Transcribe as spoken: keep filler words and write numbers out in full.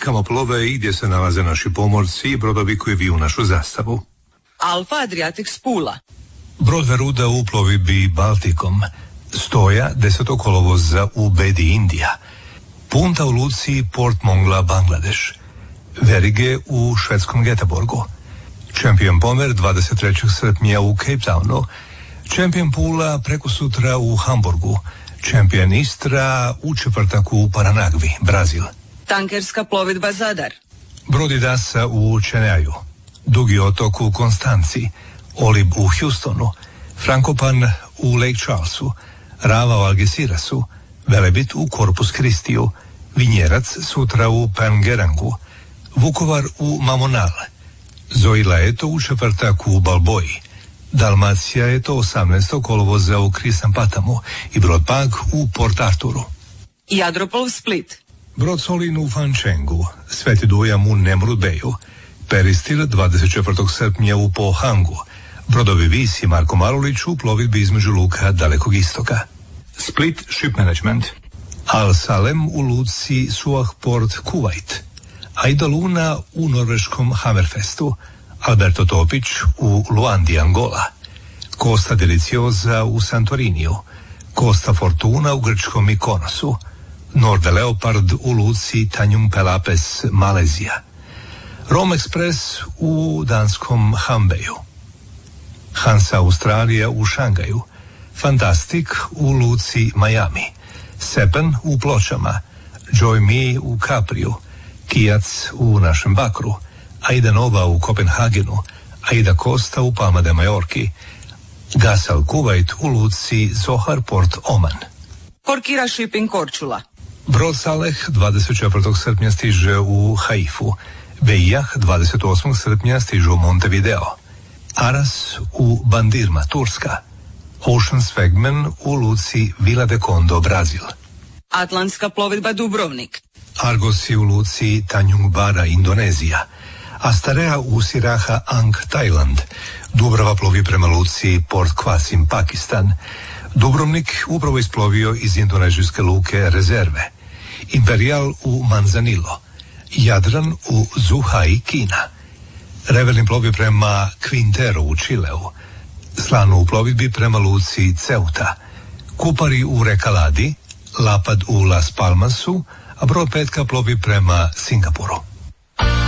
kamo plove i gdje se nalaze naši pomorci i brodovi koji viju našu zastavu. Alfa Adriatic Spula. Brod Veruda u plovidbi Baltikom. Stoja desetog kolovoza u Bedi, Indija. Punta u luci Port Mongla, Bangladeš. Verige u švedskom Göteborgu. Champion Pomer dvadeset trećeg srpnja u Cape Townu. Champion Pula preko sutra u Hamburgu. Champion Istra u četvrtak u Paranagvi, Brazil. Tankerska plovidba Zadar. Brod Idasa u Čeneju. Dugi otok u Konstanci. Olib u Houstonu. Frankopan u Lake Charlesu. Rava u Algecirasu. Velebit u Corpus Christiju. Vinjerac sutra u Pengerangu. Vukovar u Mamonal. Zoila je to u četvrtak u Balboji. Dalmacija je to osamnaestog kolovoza u Krisampatamu i brod Pag u Port Arturu. Jadroplov Split. Brod Solin u Fančengu, Sveti Dujam u Nemrudbeju, Peristil dvadeset četvrtog srpnja u Pohangu, brodovi Vis i Marko Marulić u plovidbi između luka Dalekog Istoka. Split Ship Management. Al Salem u luci Suah Port Kuwait, Aida Luna u norveškom Hammerfestu, Alberto Topić u Luandi, Angola, Costa Deliciosa u Santoriniju, Costa Fortuna u grčkom Mikonosu, Norde Leopard u luci Tanjung Pelapes, Malezija, Rome Express u danskom Hambeju, Hansa Australija u Šangaju, Fantastic u luci Miami, Sepen u Pločama, Joy Me u Kapriju, Kijac u našem Bakru, Aida Nova u Kopenhagenu, Aida Costa u Palma de Majorki, Gasal Kuwait u luci Zohar Port Oman. Korkira Shipping Korčula. Brod Saleh dvadeset četvrtog srpnja stiže u Haifu. Vejjah dvadeset osmog srpnja stiže u Montevideo. Aras u Bandirma, Turska. Ocean Swagman u luci Vila de Condo, Brazil. Atlantska plovidba Dubrovnik. Argosi u luci Tanjung Bara, Indonezija. Astarea u Siraha Ang, Tajland. Dubrava plovi prema luci Port Qasim, Pakistan. Dubrovnik upravo isplovio iz indonežijske luke Rezerve. Imperial u Manzanilo. Jadran u Zhuhai, Kina. Revelin plovi prema Quintero u Čileu. Slano u plovidbi prema luci Ceuta. Kupari u Rekaladi. Lapad u Las Palmasu, a brod Petka plovi prema Singapuru.